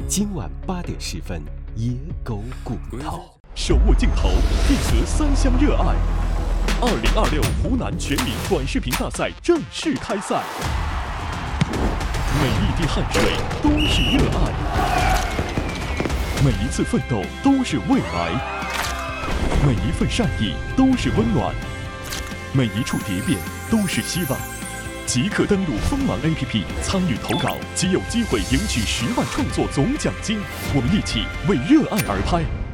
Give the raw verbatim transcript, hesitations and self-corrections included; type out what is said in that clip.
今晚八点十分，野狗骨头。 手握镜头，配合三乡热爱。二零二六湖南全民短视频大赛正式开赛，每一滴汗水都是热爱，每一次奋斗都是未来，每一份善意都是温暖，每一处蝶变都是希望。即刻登录锋芒 A P P 参与投稿，即有机会赢取十万创作总奖金。我们一起为热爱而拍。